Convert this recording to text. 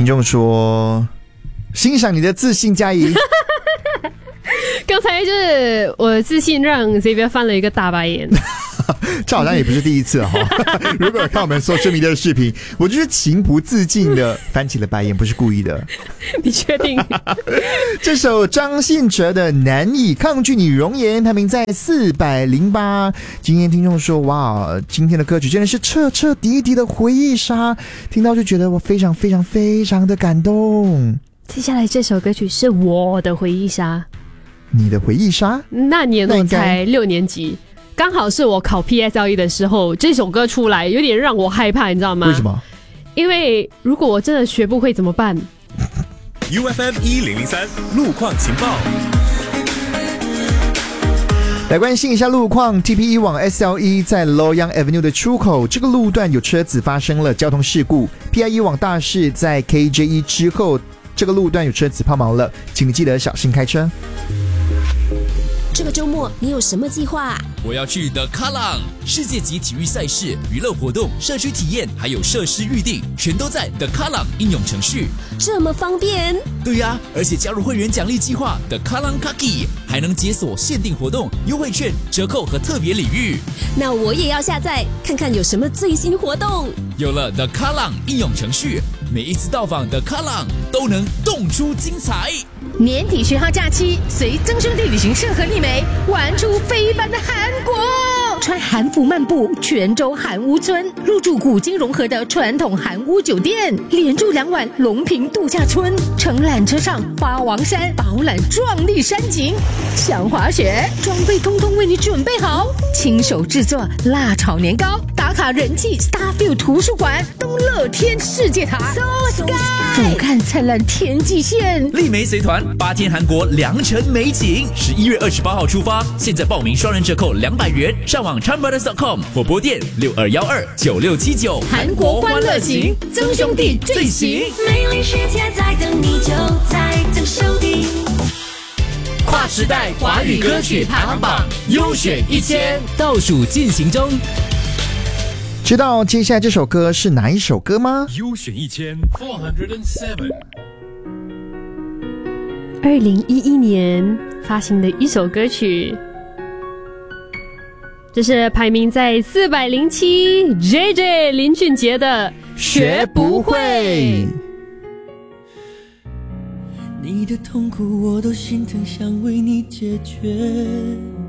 听众说欣赏你的自信，嘉怡。 刚才就是我的自信让 Xavier 翻了一个大白眼。 这好像也不是第一次哈。如果有看我们social media的视频，我就是情不自禁的翻起了白眼，不是故意的。 你确定？ 这首张信哲的《难以抗拒你容颜》排名在408。今天听众说，哇，今天的歌曲真的是彻彻底底的回忆杀，听到就觉得我非常非常非常的感动。 接下来这首歌曲是我的回忆杀。 你的回忆杀？ 那年我才6年级。刚好是我考 PSLE 的时候，这首歌出来有点让我害怕，你知道吗？ 为什么？ 因为如果我真的学不会怎么办？ UFM1003 路况情报， 来关心一下路况。 TPE 往 SLE 在 Loyang Avenue 的出口，这个路段有车子发生了交通事故。 PIE 往大市在 KJE 之后，这个路段有车子抛锚了，请你记得小心开车。 这个周末你有什么计划？ 我要去 The Kallang 世界级体育赛事、娱乐活动、社区体验，还有设施预定，全都在 The Kallang 应用程序。 这么方便？ 对呀，而且加入会员奖励计划 The Kallang Kaki， 还能解锁限定活动、优惠券、折扣和特别礼遇。 那我也要下载看看有什么最新活动。 有了 The Kallang 应用程序，每一次到访 The Kallang 都能动出精彩。 年底10号假期，随曾兄弟旅行社和丽梅玩出非凡的韩国，穿韩服漫步泉州韩屋村，入住古今融合的传统韩屋酒店，连住2晚龙平度假村，乘缆车上花王山，饱览壮丽山景。想滑雪，装备通通为你准备好，亲手制作辣炒年糕，打卡人气 Starfield 图书馆，东乐天世界塔 So Sky， 俯瞰灿烂天际线。 丽梅随团8天韩国良辰美景，11月28号出发，现在报名双人折扣200元，上网 chanbrothers.com 或拨电62129679。 韩国欢乐行，曾兄弟最行， 美丽世界在等你，就在曾兄弟。 跨时代华语歌曲排行榜优选1000倒数进行中。 知道接下来这首歌是哪一首歌吗？ 优选1000 407。 2011年发行的一首歌曲，这是排名在407 JJ 林俊杰的学不会。 你的痛苦我都心疼，想为你解决。